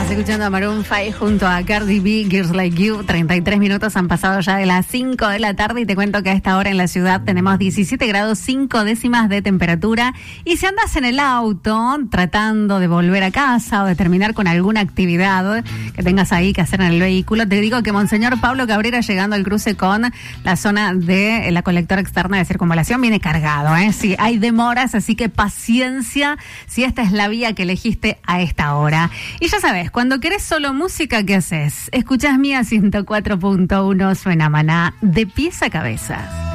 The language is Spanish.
Escuchando a Maroon 5 junto a Cardi B, Girls Like You. 33 minutos han pasado ya de las 5 de la tarde y te cuento que a esta hora en la ciudad tenemos 17 grados 5 décimas de temperatura. Y si andas en el auto tratando de volver a casa o de terminar con alguna actividad que tengas ahí que hacer en el vehículo, te digo que Monseñor Pablo Cabrera, llegando al cruce con la zona de la colectora externa de circunvalación, viene cargado, ¿eh? Sí, hay demoras, así que paciencia si esta es la vía que elegiste a esta hora. Y ya sabes, cuando querés solo música, ¿qué haces? Escuchás Mía 104.1, suena Maná de pies a cabeza.